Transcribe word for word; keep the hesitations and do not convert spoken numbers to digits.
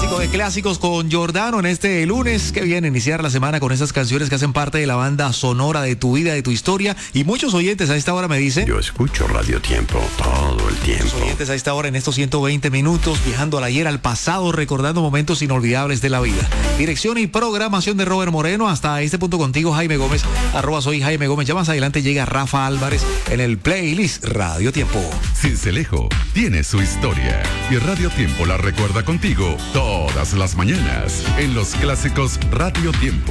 Clásico de clásicos con Giordano en este lunes. Qué bien iniciar la semana con esas canciones que hacen parte de la banda sonora de tu vida, de tu historia. Y muchos oyentes a esta hora me dicen... Yo escucho Radio Tiempo todo el tiempo. Muchos oyentes a esta hora en estos ciento veinte minutos, viajando al ayer, al pasado, recordando momentos inolvidables de la vida. Dirección y programación de Robert Moreno. Hasta este punto contigo, Jaime Gómez. Arroba soy Jaime Gómez. Ya más adelante llega Rafa Álvarez en el playlist Radio Tiempo. Sincelejo tiene su historia y Radio Tiempo la recuerda contigo todas las mañanas en los clásicos Radio Tiempo.